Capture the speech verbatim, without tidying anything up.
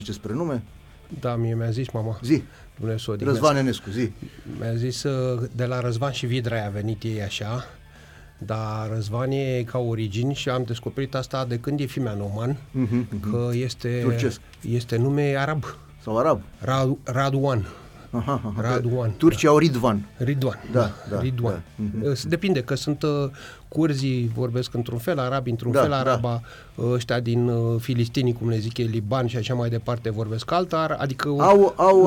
despre nume? Da, mie mi-a zis mama. Zi. Dumnezeu, Răzvan Enescu, zi. Mi-a zis de la Răzvan și Vidra a venit ei așa, dar Răzvan e ca origini și am descoperit asta de când e Fimean Oman, uh-huh, uh-huh. că este, turcesc. Este nume arab. Sau arab. Rad, Raduan. Aha, aha. Raduan. Turcii au Ridvan. Ridvan. Da, da. Ridvan. Da. Uh-huh. Depinde, că sunt uh, curzii vorbesc într-un fel, arabii într-un da, fel, araba, da. ăștia din uh, Filistinii, cum le zic ei, Liban și așa mai departe, vorbesc alta, adică au, au